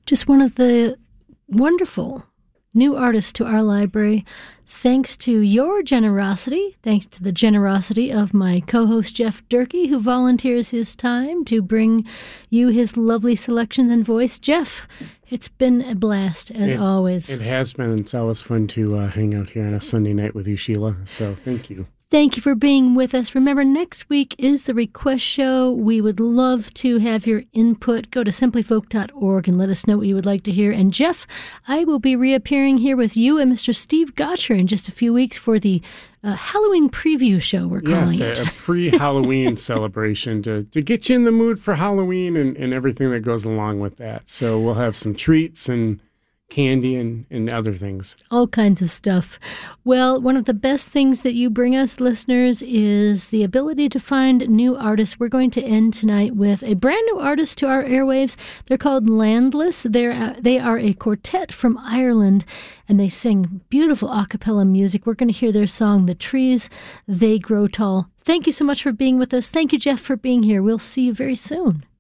Just one of the wonderful new artists to our library. Thanks to your generosity, thanks to the generosity of my co-host Jeff Durkee, who volunteers his time to bring you his lovely selections and voice. Jeff, it's been a blast, as always. It has been. It's always fun to hang out here on a Sunday night with you, Sheila. So thank you. Thank you for being with us. Remember, next week is the request show. We would love to have your input. Go to simplyfolk.org and let us know what you would like to hear. And Jeff, I will be reappearing here with you and Mr. Steve Gotcher in just a few weeks for the Halloween preview show, we're calling it. Yes, a pre-Halloween celebration to get you in the mood for Halloween and everything that goes along with that. So we'll have some treats and candy and other things. All kinds of stuff. Well, one of the best things that you bring us, listeners, is the ability to find new artists. We're going to end tonight with a brand new artist to our airwaves. They're called Landless. They are a quartet from Ireland, and they sing beautiful a cappella music. We're going to hear their song, The Trees, They Grow Tall. Thank you so much for being with us. Thank you, Jeff, for being here. We'll see you very soon.